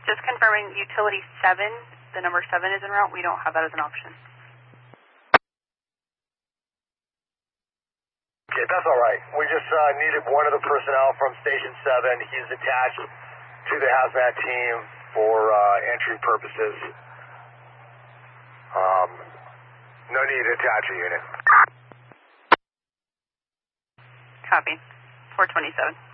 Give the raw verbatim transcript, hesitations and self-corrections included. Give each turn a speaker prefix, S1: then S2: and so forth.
S1: Just confirming utility seven, the number seven is en route. We don't have that as an option.
S2: Okay, that's all right. We just uh, needed one of the personnel from Station seven. He's attached to the hazmat team for uh, entry purposes. Um, no need to attach a unit.
S1: Copy. four twenty-seven.